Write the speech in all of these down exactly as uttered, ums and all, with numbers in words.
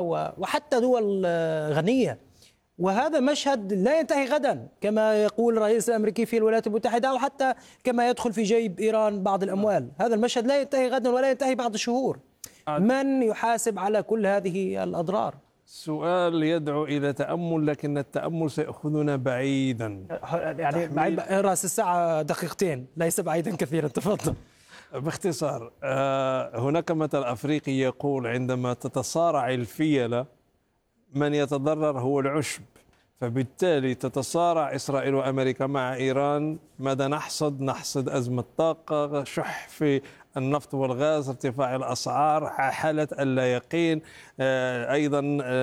وحتى دول غنية. وهذا مشهد لا ينتهي غدا كما يقول الرئيس الأمريكي في الولايات المتحدة، أو حتى كما يدخل في جيب إيران بعض الأموال. هذا المشهد لا ينتهي غدا ولا ينتهي بعد شهور. من يحاسب على كل هذه الأضرار؟ سؤال يدعو إلى تأمل، لكن التأمل سيأخذنا بعيدا. يعني بعيد رأس الساعة دقيقتين، ليس بعيدا كثيرا. تفضل. باختصار، هناك مثل أفريقي يقول: عندما تتصارع الفيلة من يتضرر هو العشب. فبالتالي تتصارع إسرائيل وأمريكا مع إيران. ماذا نحصد؟ نحصد أزمة طاقة، شح في النفط والغاز، ارتفاع الأسعار، حالة اللا يقين، أيضا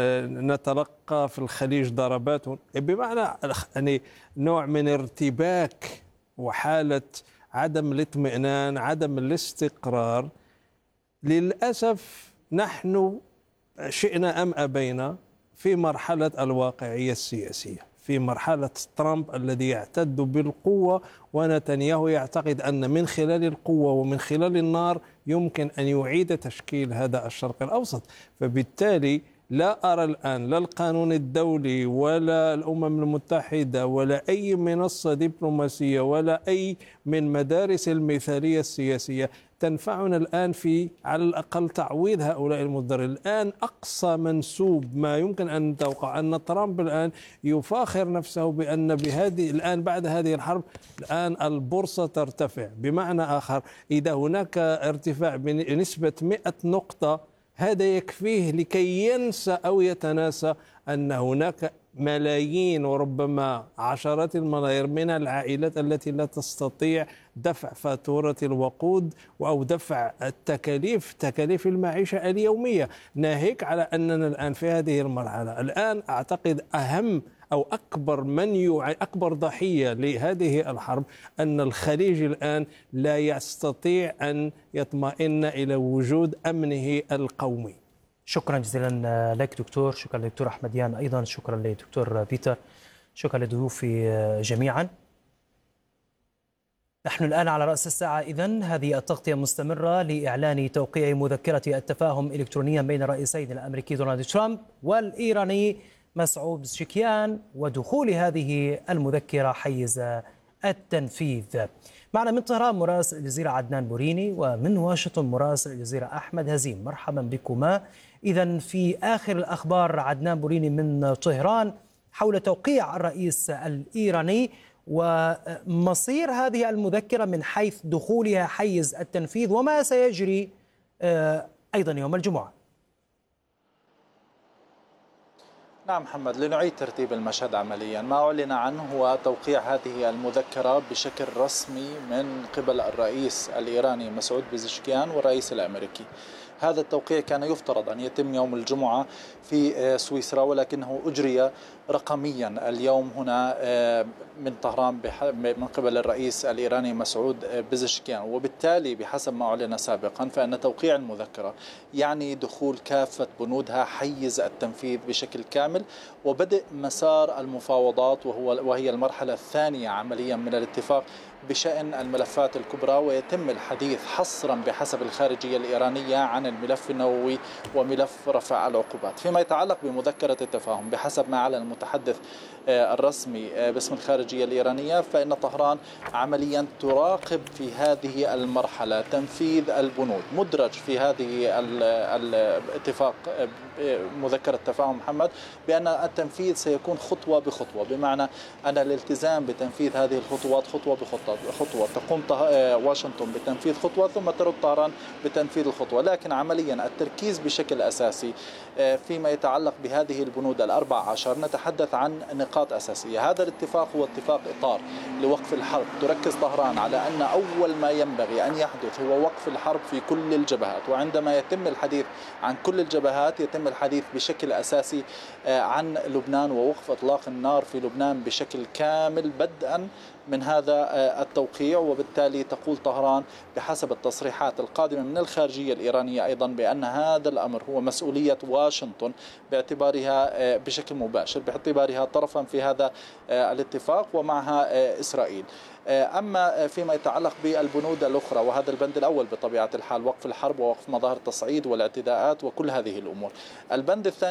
نتلقى في الخليج ضربات، بمعنى يعني نوع من ارتباك وحالة عدم الاطمئنان، عدم الاستقرار. للأسف نحن شئنا أم أبينا في مرحلة الواقعية السياسية، في مرحلة ترامب الذي يعتد بالقوة، ونتنياهو يعتقد أن من خلال القوة ومن خلال النار يمكن أن يعيد تشكيل هذا الشرق الأوسط. فبالتالي لا أرى الآن لا القانون الدولي ولا الأمم المتحدة ولا أي منصة دبلوماسية ولا أي من مدارس المثالية السياسية تنفعنا الآن في على الأقل تعويض هؤلاء المضرين. الآن أقصى منسوب ما يمكن أن نتوقع أن ترامب الآن يفاخر نفسه بأن بهذه الآن بعد هذه الحرب الآن البورصة ترتفع. بمعنى آخر، إذا هناك ارتفاع بنسبة مئة نقطة هذا يكفيه لكي ينسى أو يتناسى أن هناك ملايين وربما عشرات الملايير من العائلات التي لا تستطيع دفع فاتورة الوقود أو دفع التكاليف تكاليف المعيشة اليومية، ناهيك على أننا الآن في هذه المرحلة. الآن أعتقد أهم أو أكبر من يوعي أكبر ضحية لهذه الحرب أن الخليج الآن لا يستطيع أن يطمئن إلى وجود أمنه القومي. شكرا جزيلا لك دكتور، شكرا لدكتور أحمديان، أيضا شكرا لدكتور بيتر، شكرا لضيوفي جميعا. نحن الآن على رأس الساعة. إذن هذه التغطية مستمرة لإعلان توقيع مذكرة التفاهم إلكترونيا بين الرئيسين الأمريكي دونالد ترامب والإيراني مسعود بزشكيان، ودخول هذه المذكرة حيز التنفيذ. معنا من طهران مراسل الجزيرة عدنان بوريني، ومن واشنطن مراسل الجزيرة أحمد هزيم. مرحبا بكما. إذن في آخر الأخبار عدنان بوريني من طهران حول توقيع الرئيس الإيراني ومصير هذه المذكرة من حيث دخولها حيز التنفيذ، وما سيجري أيضا يوم الجمعة. نعم محمد، لنعيد ترتيب المشهد عمليا، ما أعلن عنه هو توقيع هذه المذكرة بشكل رسمي من قبل الرئيس الإيراني مسعود بزشكيان والرئيس الأمريكي. هذا التوقيع كان يفترض أن يتم يوم الجمعة في سويسرا، ولكنه أجري رقميا اليوم هنا من طهران من قبل الرئيس الإيراني مسعود بزشكيان. وبالتالي بحسب ما أعلن سابقا فإن توقيع المذكرة يعني دخول كافة بنودها حيز التنفيذ بشكل كامل، وبدء مسار المفاوضات وهو وهي المرحلة الثانية عمليا من الاتفاق بشأن الملفات الكبرى، ويتم الحديث حصرا بحسب الخارجية الإيرانية عن الملف النووي وملف رفع العقوبات. فيما يتعلق بمذكرة التفاهم بحسب ما أعلن المتحدث الرسمي باسم الخارجية الإيرانية فإن طهران عمليا تراقب في هذه المرحلة تنفيذ البنود. مدرج في هذه الاتفاق مذكرة التفاهم محمد بأن التنفيذ سيكون خطوة بخطوة، بمعنى أن الالتزام بتنفيذ هذه الخطوات خطوة بخطوة خطوة تقوم واشنطن بتنفيذ خطوة ثم ترد طهران بتنفيذ الخطوة. لكن عمليا التركيز بشكل أساسي فيما يتعلق بهذه البنود الأربع عشر نتحدث عن نقاط أساسية. هذا الاتفاق هو اتفاق إطار لوقف الحرب. تركز طهران على أن أول ما ينبغي أن يحدث هو وقف الحرب في كل الجبهات، وعندما يتم الحديث عن كل الجبهات يتم الحديث بشكل أساسي عن لبنان ووقف إطلاق النار في لبنان بشكل كامل بدءا من هذا التوقيع. وبالتالي تقول طهران بحسب التصريحات القادمة من الخارجية الإيرانية أيضا بأن هذا الأمر هو مسؤولية واشنطن باعتبارها بشكل مباشر باعتبارها طرفا في هذا الاتفاق ومعها إسرائيل. أما فيما يتعلق بالبنود الأخرى وهذا البند الأول بطبيعة الحال وقف الحرب ووقف مظاهر التصعيد والاعتداءات وكل هذه الأمور، البند الثاني